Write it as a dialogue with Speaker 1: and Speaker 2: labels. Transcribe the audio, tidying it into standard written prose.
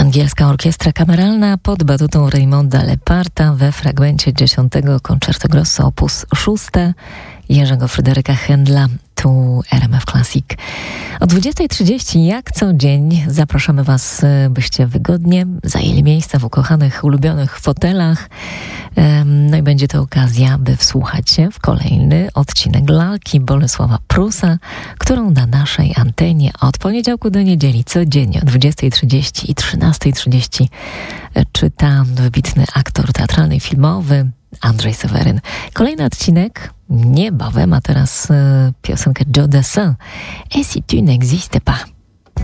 Speaker 1: Angielska Orkiestra Kameralna pod batutą Raymonda Leparta we fragmencie 10. Concerto Grosso op. 6 Jerzego Fryderyka Händla, tu RMF Classic. O 20:30 jak co dzień zapraszamy Was, byście wygodnie zajęli miejsca w ukochanych, ulubionych fotelach. No i będzie to okazja, by wsłuchać się w kolejny odcinek lalki Bolesława Prusa, którą na naszej antenie od poniedziałku do niedzieli codziennie o 20:30 i 13:30 czyta wybitny aktor teatralny i filmowy Andrzej Seweryn. Kolejny odcinek niebawem, a teraz piosenkę Joe Dassin. Et si tu n'existais pas.